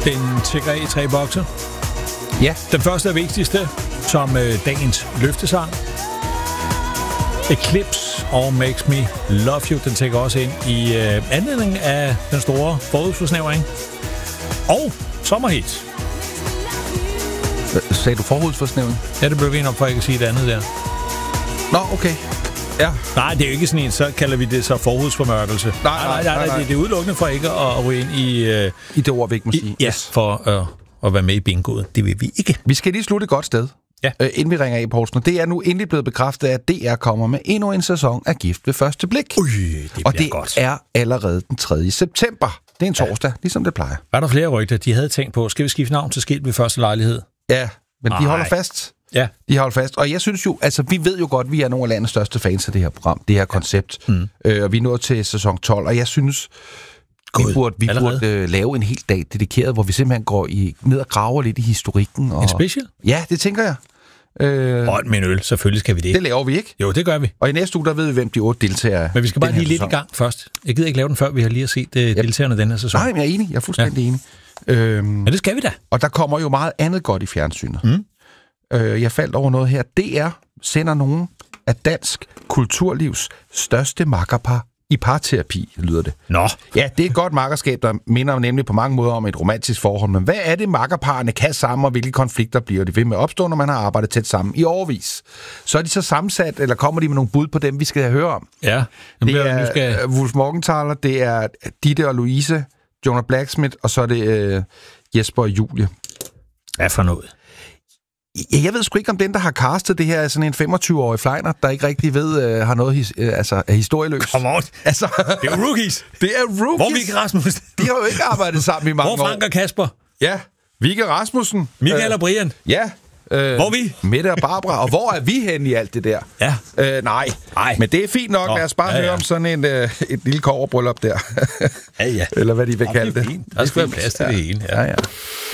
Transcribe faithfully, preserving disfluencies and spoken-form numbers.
Den tækker af i tre bokser. Ja. Den første er vigtigste, som øh, dagens løftesang. Eclipse og Makes Me Love You, den tækker også ind i øh, anledning af den store forhudsforsnævring. Og sommerhit. Sagde du forhudsforsnævring? Ja, det blev vi op for, at jeg kan sige det andet der. Nå, okay. Ja. Nej, det er jo ikke sådan en, så kalder vi det så forhudsformørkelse. Nej, nej, nej, nej, nej, nej. Det, det er udelukkende for ikke at ryge ind i... Øh, I det ord, vi ikke må sige. Ja, yes. for øh, at være med i bingoet. Det vil vi ikke. Vi skal lige slutte et godt sted, ja. øh, inden vi ringer af, Poulsen. Det er nu endelig blevet bekræftet, at D R kommer med endnu en sæson af Gift ved første blik. Ui, det bliver Og det godt. er allerede den tredje september. Det er en torsdag, ja. Ligesom det plejer. Var der flere rygter, de havde tænkt på, skal vi skifte navn til Skilt ved første lejlighed? Ja, men Ej. de holder fast. Ja. De holder fast. Og jeg synes jo, altså vi ved jo godt, at vi er nogle af landets største fans af det her program, det her koncept. Mm. Øh, og vi er nået til sæson tolv, og jeg synes, God, vi burde, vi burde øh, lave en hel dag dedikeret, hvor vi simpelthen går i, ned og graver lidt i historikken. Og... En special? Ja, det tænker jeg. Øh... Og med en øl, selvfølgelig skal vi det. Det laver vi ikke. Jo, det gør vi. Og i næste uge, der ved vi, hvem de otte deltagere er. Men vi skal bare lige lidt i gang først. Jeg gider ikke lave den, før vi har lige set uh, yep. deltagerne den her sæson. Nej, men jeg er enig. Jeg er fuldstændig ja. enig. Øhm... Ja, det skal vi da. Og der kommer jo meget andet godt i fjernsynet. Mm. Øh, jeg faldt over noget her. D R sender nogen af dansk kulturlivs største makkerpar i parterapi, lyder det. Nå. Ja, det er et godt makkerskab, der minder nemlig på mange måder om et romantisk forhold. Men hvad er det, makkerparerne kan sammen, og hvilke konflikter bliver de ved med at opstå, når man har arbejdet tæt sammen i årevis? Så er de så sammensat, eller kommer de med nogle bud på dem, vi skal høre om? Ja. Det er skal... Wolf Morgenthaler, det er Ditte og Louise, Jonah Blacksmith, og så er det øh, Jesper og Julie. Hvad for noget? Jeg ved sgu ikke, om den, der har castet det her, er sådan en femogtyve-årig flejner, der ikke rigtig ved, øh, har noget his, øh, altså, er historieløs. Come on. Altså, det er rookies. Det er rookies. Hvor er Vigga Rasmussen? De har jo ikke arbejdet sammen i mange år. Hvor Frank og Kasper? Ja, Vigga Rasmussen. Michael øh, og Brian? Ja. Øh, hvor er vi? Mette og Barbara. Og hvor er vi henne i alt det der? Ja. Øh, nej. Ej. Men det er fint nok. Nå, lad os bare ja, høre ja. om sådan en, øh, et lille kobberbryllup der. Ja, ja. Eller hvad de vil Nå, kalde det. det. Der skal være plads til ja. det hele. Ja, ja. ja.